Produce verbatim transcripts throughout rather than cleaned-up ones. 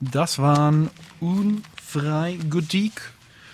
Das waren Unfreigedik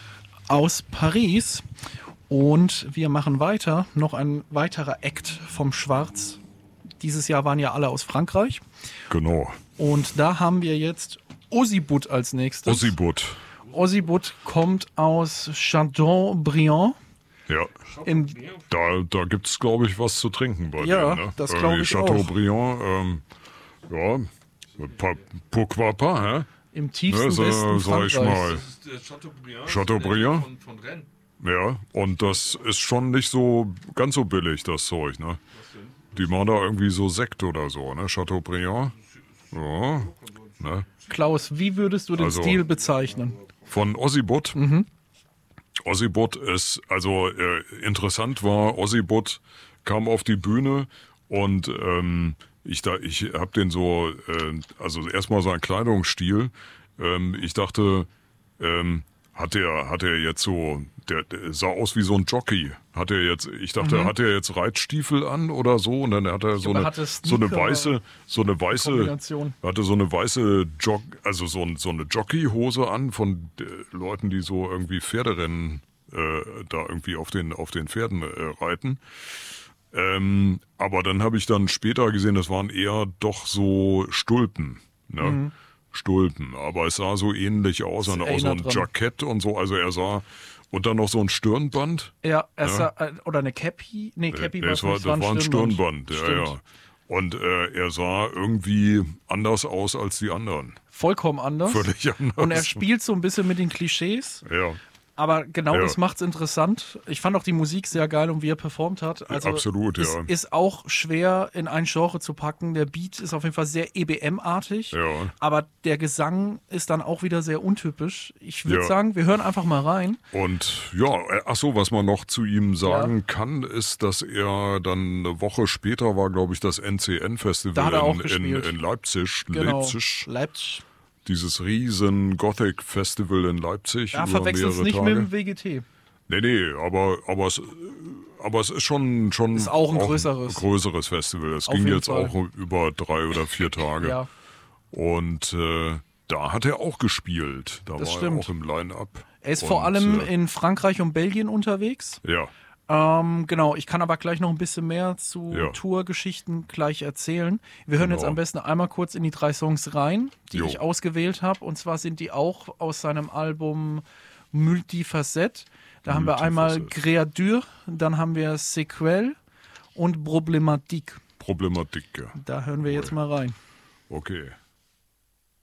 aus Paris. Und wir machen weiter. Noch ein weiterer Act vom Schwarz. Dieses Jahr waren ja alle aus Frankreich. Genau. Und da haben wir jetzt Ossibut als nächstes. Ossibut. Ossibut kommt aus Châteaubriand. Ja. Im, Da, da gibt es, glaube ich, was zu trinken bei Ja, denen. Ne? das glaube ich auch. Chateaubriand, ähm, ja, pa, pourquoi pas, hä? Im tiefsten Ne, so, Westen sag ich Frankreichs. mal. Das ist der Chateaubriand. Chateaubriand? Von, von Rennes. Ja, und das ist schon nicht so ganz so billig, das Zeug, ne? Die machen da irgendwie so Sekt oder so, ne? Chateaubriand. Ja, ne? Klaus, wie würdest du den Also- Stil bezeichnen? Von Ossibut. Mhm. Ossibut ist, also äh, interessant war, Ossibut kam auf die Bühne und ähm, ich, da, ich habe den so, äh, also erstmal sein Kleidungsstil, ähm, ich dachte, ähm, hat er, hat er jetzt so, der, der sah aus wie so ein Jockey. Hat er jetzt, ich dachte, Mhm. hat er jetzt Reitstiefel an oder so? Und dann hat er so glaube, er eine, hatte so eine Sneaker- weiße, so eine weiße, Kombination. hatte so eine weiße Jog, also so, ein, so eine Jockeyhose an von äh, Leuten, die so irgendwie Pferderennen äh, da irgendwie auf den, auf den Pferden äh, reiten. Ähm, aber dann habe ich dann später gesehen, das waren eher doch so Stulpen, ne? Mhm. Stulpen, aber es sah so ähnlich aus, Das und auch so ein erinnert dran. Jackett und so, also er sah, und dann noch so ein Stirnband. Ja, er Ja. sah, äh, oder eine Cappy? Nee, Cappy Nee, war es war, nicht, das war ein Stirnband, ja, Stimmt. ja. Und äh, er sah irgendwie anders aus als die anderen. Vollkommen anders. Völlig anders. Und er spielt so ein bisschen mit den Klischees. Ja, Aber genau Ja. das macht's interessant. Ich fand auch die Musik sehr geil und wie er performt hat. Also absolut, es ja. ist auch schwer in ein Genre zu packen. Der Beat ist auf jeden Fall sehr E B M-artig. Ja. Aber der Gesang ist dann auch wieder sehr untypisch. Ich würde Ja. sagen, wir hören einfach mal rein. Und ja, äh, ach so, was man noch zu ihm sagen kann, ist, dass er dann eine Woche später war, glaube ich, das N C Da N-Festival hat er auch in, in, gespielt. in Leipzig. Genau. Leipzig. Leipzig. Dieses riesen Gothic-Festival in Leipzig. Ja, über verwechselst mehrere nicht Tage. mit dem W G T. Nee, nee, aber, aber, es, aber es ist schon, schon Ist auch ein größeres. größeres Festival. Es Auf ging jeden jetzt Fall. auch über drei oder vier Tage. Ja, Und äh, da hat er auch gespielt. Da Das war stimmt. er auch im Line-Up. er ist Und, vor allem äh, in Frankreich und Belgien unterwegs. Ja, Ähm, genau, ich kann aber gleich noch ein bisschen mehr zu Ja. Tourgeschichten gleich erzählen. Wir hören Genau. jetzt am besten einmal kurz in die drei Songs rein, die Jo. ich ausgewählt habe. Und zwar sind die auch aus seinem Album Multifacette. Da haben wir einmal Multifacette. Créature, dann haben wir Sequel und Problematique. Problematik. Ja. Da hören wir jetzt mal rein. Okay.